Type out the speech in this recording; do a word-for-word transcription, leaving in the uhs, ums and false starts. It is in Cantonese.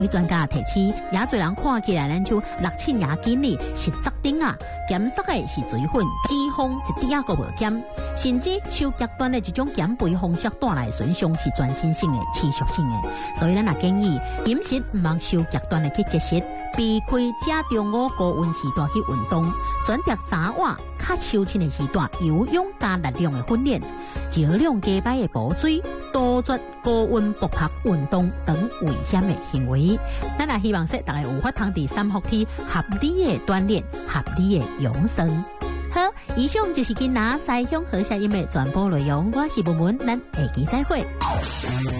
有专家提醒，野侪人看起来咱就六七牙筋里是杂丁啊，检测的是水分、脂肪一点仔个无减，甚至受极端的一种减肥方式带来损伤是全身性的、持续性的。所以咱也建议饮食唔通受极端的去节食，避开正中午高温时段去运动，选择早晚较秋天的时段游泳加力量的训练，少量加摆的补水，杜绝高温搏拍运动等危险的行为。咱也希望说大家有法通伫三伏天合理的锻炼、合理的养生。好，以上就是今仔西乡和谐音的全部内容。我是文文，咱下期再会。